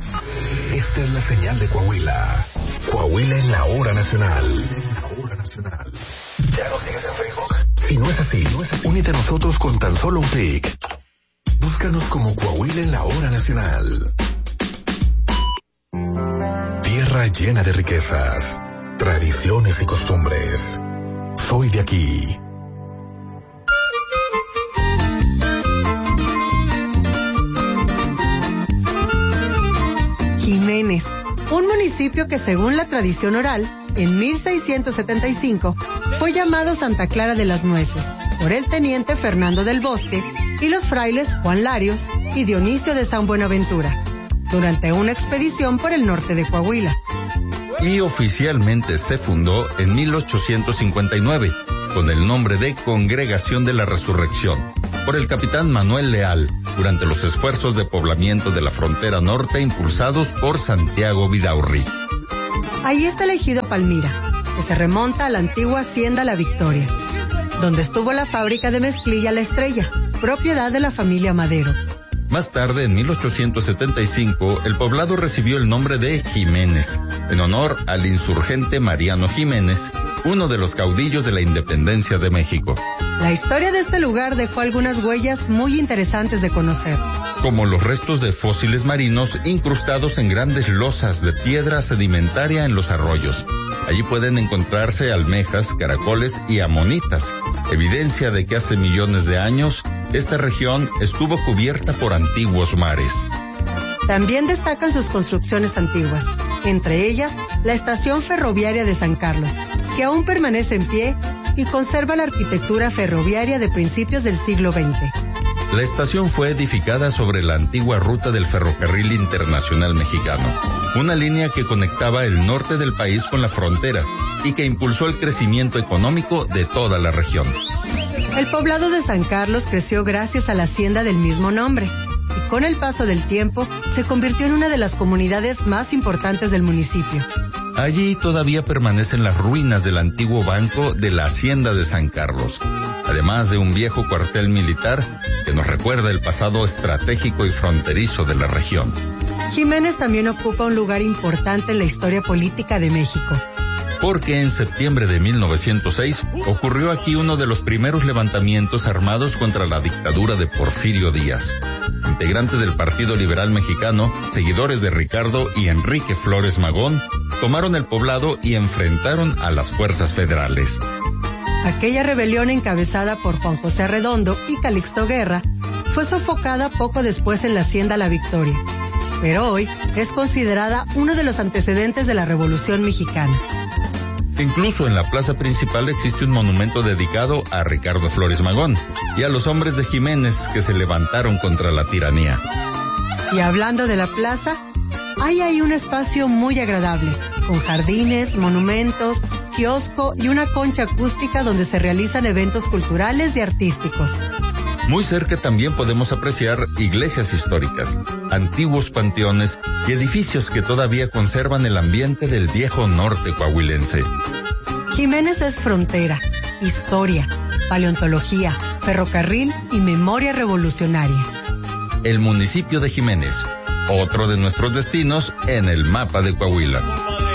Esta es la señal de Coahuila. Coahuila en la hora nacional. ¿Ya nos sigues en Facebook? Si no es así, únete a nosotros con tan solo un clic. Búscanos como Coahuila en la hora nacional. Tierra llena de riquezas, tradiciones y costumbres. Soy de aquí. Jiménez, un municipio que según la tradición oral, en 1675, fue llamado Santa Clara de las Nueces, por el teniente Fernando del Bosque y los frailes Juan Larios y Dionisio de San Buenaventura, durante una expedición por el norte de Coahuila. Y oficialmente se fundó en 1859, con el nombre de Congregación de la Resurrección, por el capitán Manuel Leal, durante los esfuerzos de poblamiento de la frontera norte impulsados por Santiago Vidaurri. Ahí está el ejido Palmira, que se remonta a la antigua hacienda La Victoria, donde estuvo la fábrica de mezclilla La Estrella, propiedad de la familia Madero. Más tarde, en 1875, el poblado recibió el nombre de Jiménez, en honor al insurgente Mariano Jiménez, uno de los caudillos de la independencia de México. La historia de este lugar dejó algunas huellas muy interesantes de conocer, como los restos de fósiles marinos incrustados en grandes losas de piedra sedimentaria en los arroyos. Allí pueden encontrarse almejas, caracoles y amonitas, evidencia de que hace millones de años esta región estuvo cubierta por antiguos mares. También destacan sus construcciones antiguas, entre ellas la estación ferroviaria de San Carlos, que aún permanece en pie y conserva la arquitectura ferroviaria de principios del siglo XX. La estación fue edificada sobre la antigua ruta del Ferrocarril Internacional Mexicano, una línea que conectaba el norte del país con la frontera y que impulsó el crecimiento económico de toda la región. El poblado de San Carlos creció gracias a la hacienda del mismo nombre y con el paso del tiempo se convirtió en una de las comunidades más importantes del municipio. Allí todavía permanecen las ruinas del antiguo banco de la hacienda de San Carlos, además de un viejo cuartel militar que nos recuerda el pasado estratégico y fronterizo de la región. Jiménez también ocupa un lugar importante en la historia política de México, porque en septiembre de 1906 ocurrió aquí uno de los primeros levantamientos armados contra la dictadura de Porfirio Díaz. Integrantes del Partido Liberal Mexicano, seguidores de Ricardo y Enrique Flores Magón, tomaron el poblado y enfrentaron a las fuerzas federales. Aquella rebelión encabezada por Juan José Arredondo y Calixto Guerra fue sofocada poco después en la hacienda La Victoria, pero hoy es considerada uno de los antecedentes de la Revolución Mexicana. Incluso en la plaza principal existe un monumento dedicado a Ricardo Flores Magón y a los hombres de Jiménez que se levantaron contra la tiranía. Y hablando de la plaza, hay ahí un espacio muy agradable, con jardines, monumentos, kiosco y una concha acústica donde se realizan eventos culturales y artísticos. Muy cerca también podemos apreciar iglesias históricas, antiguos panteones y edificios que todavía conservan el ambiente del viejo norte coahuilense. Jiménez es frontera, historia, paleontología, ferrocarril y memoria revolucionaria. El municipio de Jiménez, otro de nuestros destinos en el mapa de Coahuila.